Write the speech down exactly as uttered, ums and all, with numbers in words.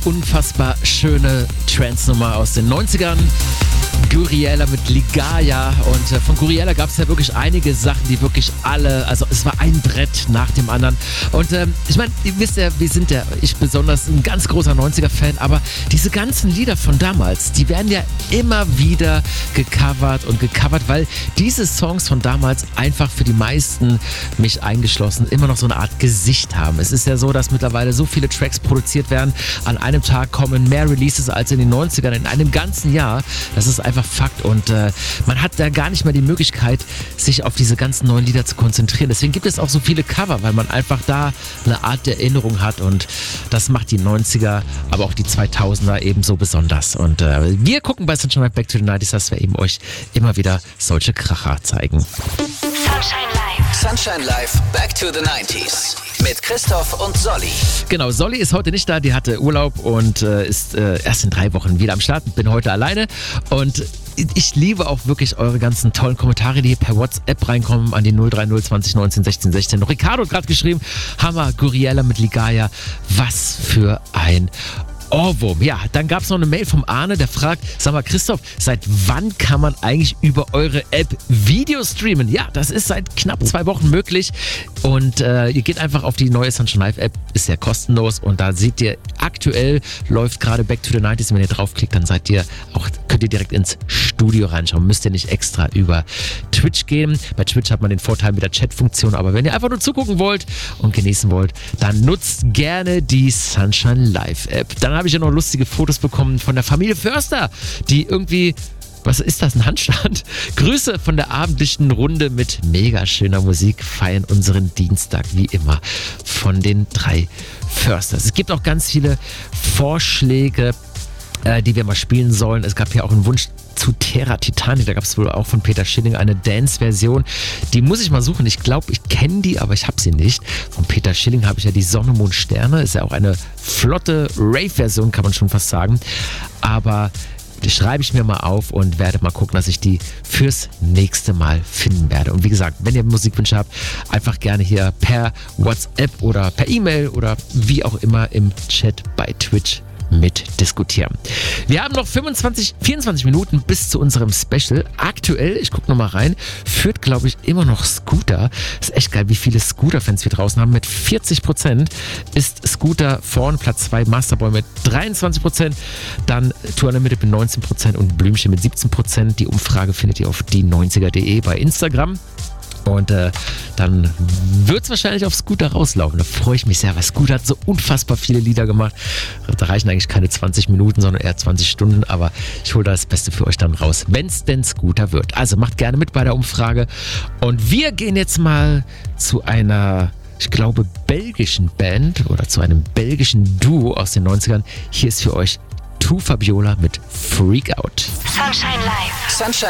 unfassbar schöne Trance-Nummer aus den neunzigern. Guriella mit Ligaya, und äh, von Guriella gab es ja wirklich einige Sachen, die wirklich alle, also es war ein Brett nach dem anderen. Und ähm, ich meine, ihr wisst ja, wir sind ja, ich besonders ein ganz großer neunziger-Fan, aber diese ganzen Lieder von damals, die werden ja immer wieder gecovert und gecovert, weil diese Songs von damals einfach für die meisten, mich eingeschlossen, immer noch so eine Art Gesicht haben. Es ist ja so, dass mittlerweile so viele Tracks produziert werden, an einem Tag kommen mehr Releases als in den neunzigern, in einem ganzen Jahr. Das ist einfach Fakt, und äh, man hat da gar nicht mehr die Möglichkeit, sich auf diese ganzen neuen Lieder zu konzentrieren. Deswegen gibt es auch so viele Cover, weil man einfach da eine Art der Erinnerung hat, und das macht die neunziger, aber auch die zweitausender ebenso besonders. Und äh, wir gucken bei Sunshine Back to the nineties, dass wir eben euch immer wieder solche Kracher zeigen. Sunshine Live. Sunshine Live Back to the nineties. Mit Christoph und Solly. Genau, Solly ist heute nicht da, die hatte Urlaub und äh, ist äh, erst in drei Wochen wieder am Start. Bin heute alleine, und ich liebe auch wirklich eure ganzen tollen Kommentare, die hier per WhatsApp reinkommen an die null drei null zwanzig neunzehn sechzehn sechzehn. Ricardo hat gerade geschrieben, Hammer, Guriella mit Ligaya, was für ein Ohrwurm. Ja, dann gab es noch eine Mail vom Arne, der fragt, sag mal Christoph, seit wann kann man eigentlich über eure App Video streamen? Ja, das ist seit knapp zwei Wochen möglich, und äh, ihr geht einfach auf die neue Sunshine Live App, ist ja kostenlos, und da seht ihr, aktuell läuft gerade Back to the nineties, wenn ihr draufklickt, dann seid ihr auch, könnt ihr direkt ins Studio reinschauen, müsst ihr nicht extra über Twitch gehen. Bei Twitch hat man den Vorteil mit der Chat-Funktion, aber wenn ihr einfach nur zugucken wollt und genießen wollt, dann nutzt gerne die Sunshine Live App. Dann habe ich ja noch lustige Fotos bekommen von der Familie Förster, die irgendwie, was ist das, ein Handstand? Grüße von der abendlichen Runde mit mega schöner Musik, feiern unseren Dienstag wie immer von den drei Försters. Es gibt auch ganz viele Vorschläge, äh, die wir mal spielen sollen. Es gab ja auch einen Wunsch zu Terra Titanic, da gab es wohl auch von Peter Schilling eine Dance-Version. Die muss ich mal suchen. Ich glaube, ich kenne die, aber ich habe sie nicht. Von Peter Schilling habe ich ja die Sonne, Mond, Sterne. Ist ja auch eine flotte Rave-Version, kann man schon fast sagen. Aber die schreibe ich mir mal auf und werde mal gucken, dass ich die fürs nächste Mal finden werde. Und wie gesagt, wenn ihr Musikwünsche habt, einfach gerne hier per WhatsApp oder per E-Mail oder wie auch immer im Chat bei Twitch mitdiskutieren. Wir haben noch fünfundzwanzig, vierundzwanzig Minuten bis zu unserem Special. Aktuell, ich gucke nochmal rein, führt, glaube ich, immer noch Scooter. Ist echt geil, wie viele Scooter-Fans wir draußen haben. Mit vierzig Prozent ist Scooter vorn, Platz zwei Masterboy mit dreiundzwanzig Prozent, dann Tour Unlimited mit neunzehn Prozent und Blümchen mit siebzehn Prozent. Die Umfrage findet ihr auf die neunziger punkt de bei Instagram. Und äh, dann wird es wahrscheinlich auf Scooter rauslaufen. Da freue ich mich sehr, weil Scooter hat so unfassbar viele Lieder gemacht. Da reichen eigentlich keine zwanzig Minuten, sondern eher zwanzig Stunden. Aber ich hole da das Beste für euch dann raus, wenn es denn Scooter wird. Also macht gerne mit bei der Umfrage. Und wir gehen jetzt mal zu einer, ich glaube, belgischen Band oder zu einem belgischen Duo aus den neunzigern. Hier ist für euch Tu Fabiola mit Freak Out. Sunshine Live. Sunshine